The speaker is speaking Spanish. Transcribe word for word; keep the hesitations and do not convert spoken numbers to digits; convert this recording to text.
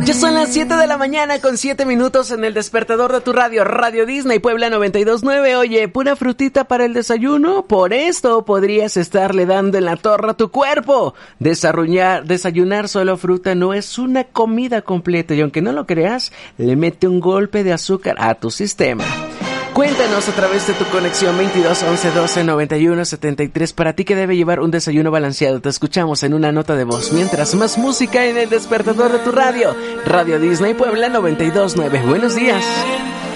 Ya son las siete de la mañana con siete minutos en el despertador de tu radio, Radio Disney Puebla noventa y dos punto nueve. Oye, ¿pura frutita para el desayuno? Por esto podrías estarle dando en la torre a tu cuerpo. Desarrollar, desayunar solo fruta no es una comida completa y aunque no lo creas, le mete un golpe de azúcar a tu sistema. Cuéntanos a través de tu conexión veintidós once doce noventa y uno setenta y tres. Para ti, que debe llevar un desayuno balanceado. Te escuchamos en una nota de voz. Mientras, más música en el despertador de tu radio. Radio Disney Puebla noventa y dos punto nueve. Buenos días.